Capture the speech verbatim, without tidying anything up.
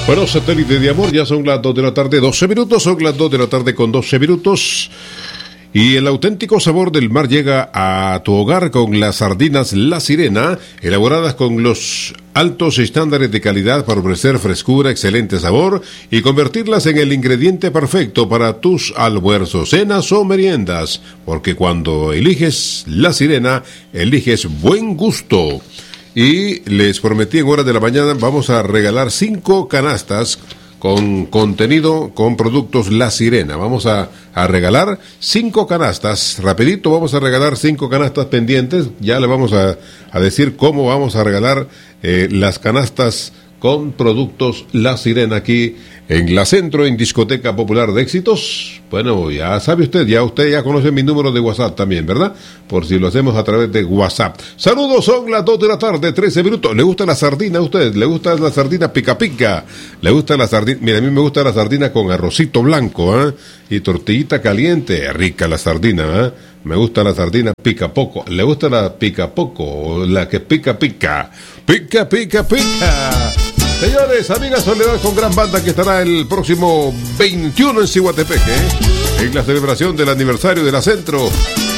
Bueno, satélite de amor, ya son las dos de la tarde, doce minutos, son las dos de la tarde con doce minutos. Y el auténtico sabor del mar llega a tu hogar con las sardinas La Sirena, elaboradas con los altos estándares de calidad para ofrecer frescura, excelente sabor y convertirlas en el ingrediente perfecto para tus almuerzos, cenas o meriendas. Porque cuando eliges La Sirena, eliges buen gusto. Y les prometí en horas de la mañana, vamos a regalar cinco canastas con contenido, con productos La Sirena. Vamos a, a regalar cinco canastas. Rapidito vamos a regalar cinco canastas pendientes. Ya le vamos a, a decir cómo vamos a regalar eh, las canastas con productos La Sirena aquí en la Centro, en Discoteca Popular de Éxitos. Bueno, ya sabe usted, ya usted ya conoce mi número de WhatsApp también, ¿verdad? Por si lo hacemos a través de WhatsApp. Saludos, son las dos de la tarde, trece minutos. ¿Le gusta la sardina a usted? ¿Le gusta la sardina pica pica? ¿Le gusta la sardina? Mira, a mí me gusta la sardina con arrocito blanco, ¿eh? Y tortillita caliente. Rica la sardina, ¿eh? Me gusta la sardina pica poco. ¿Le gusta la pica poco o la que pica pica? Pica, pica, pica. Señores, amigas, Soledad con gran banda que estará el próximo veintiuno en Ciguatepeque, ¿eh? En la celebración del aniversario de la Centro.